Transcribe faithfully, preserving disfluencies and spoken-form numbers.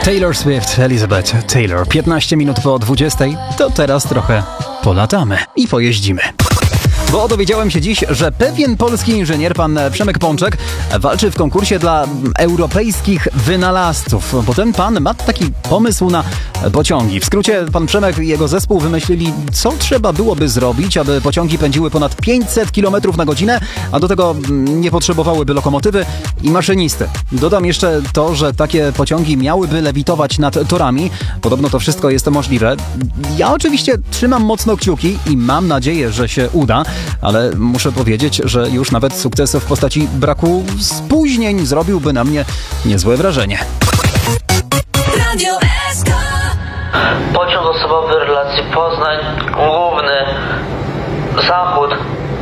Taylor Swift, Elizabeth Taylor. piętnaście minut po dwudziestej, to teraz trochę polatamy i pojeździmy. Bo dowiedziałem się dziś, że pewien polski inżynier, pan Przemek Pączek, walczy w konkursie dla europejskich wynalazców. Bo ten pan ma taki pomysł na pociągi. W skrócie pan Przemek i jego zespół wymyślili, co trzeba byłoby zrobić, aby pociągi pędziły ponad pięćset kilometrów na godzinę, a do tego nie potrzebowałyby lokomotywy i maszynisty. Dodam jeszcze to, że takie pociągi miałyby lewitować nad torami. Podobno to wszystko jest możliwe. Ja oczywiście trzymam mocno kciuki i mam nadzieję, że się uda. Ale muszę powiedzieć, że już nawet sukces w postaci braku spóźnień zrobiłby na mnie niezłe wrażenie. Radio S K. Pociąg osobowy relacji Poznań, główny, zachód,